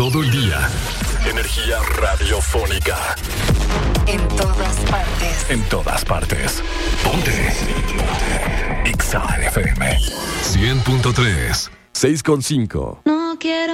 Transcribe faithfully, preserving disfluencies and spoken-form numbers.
Todo el día. Energía radiofónica. En todas partes. En todas partes. Ponte. Ponte. X A F M. cien punto tres. seis con cinco. No quiero